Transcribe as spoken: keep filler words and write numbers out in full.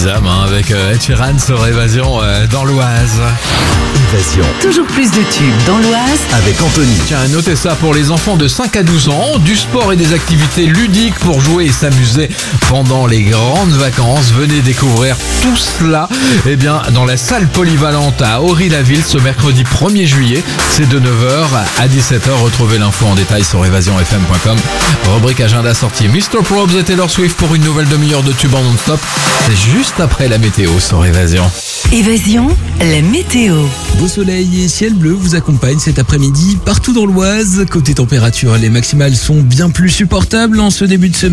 Sésame hein, avec euh, Ed Sheeran sur Évasion euh, dans l'Oise. Évasion. Toujours plus de tubes dans l'Oise. Avec Anthony. Tiens, notez ça pour les enfants de cinq à douze ans, du sport et des activités ludiques pour jouer et s'amuser pendant les grandes vacances. Venez découvrir tout cela eh bien, dans la salle polyvalente à Ory-la-Ville ce mercredi premier juillet. C'est de neuf heures à dix-sept heures. Retrouvez l'info en détail sur évasion f m point com. Rubrique agenda sortie mister Probs et Taylor Swift pour une nouvelle demi-heure de tube en non-stop. C'est juste après la météo sur Évasion. Évasion, la météo. Beau soleil et ciel bleu vous accompagnent cet après-midi partout dans l'Oise. Côté température, les maximales sont bien plus supportables en ce début de semaine.